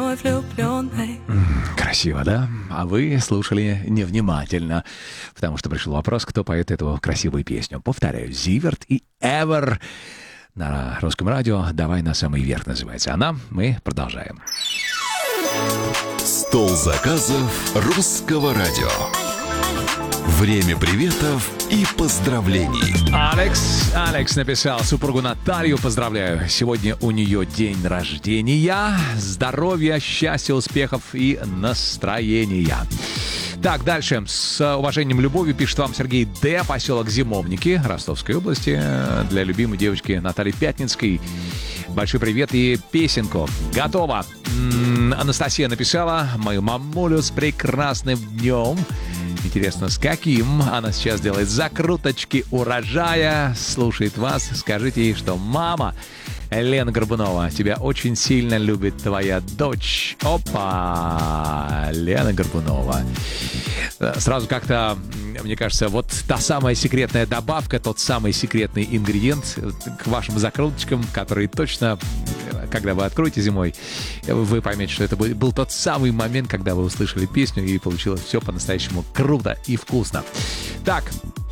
вновь влюбленной. Красиво, да? А вы слушали невнимательно, потому что пришел вопрос, кто поет эту красивую песню. Повторяю, Зиверт и Эвер на русском радио. «Давай на самый верх» называется она. Мы продолжаем. Стол заказов русского радио. Время приветов и поздравлений. Алекс написал супругу Наталью. Поздравляю. Сегодня у нее день рождения. Здоровья, счастья, успехов и настроения. Так, дальше. С уважением, любовью пишет вам Сергей Д. Поселок Зимовники Ростовской области. Для любимой девочки Натальи Пятницкой. Большой привет и песенку. Готово. Анастасия написала: мою мамулю с прекрасным днем. Интересно, с каким? Она сейчас делает закруточки урожая. Слушает вас. Скажите ей, что мама, Лена Горбунова, тебя очень сильно любит твоя дочь. Опа! Лена Горбунова. Сразу как-то, мне кажется, вот та самая секретная добавка, тот самый секретный ингредиент к вашим закруточкам, который точно, когда вы откроете зимой, вы поймете, что это был тот самый момент, когда вы услышали песню и получилось все по-настоящему круто и вкусно. Так,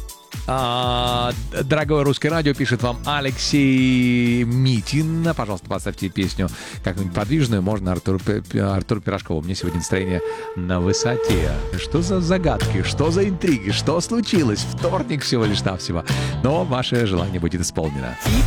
дорогое русское радио, пишет вам Алексей Митин. Пожалуйста, поставьте песню как-нибудь подвижную. Можно Артуру Пирожкову. Мне сегодня настроение на высоте. Что за загадки? Что за интриги? Что случилось? Вторник всего лишь навсего. Но ваше желание будет исполнено.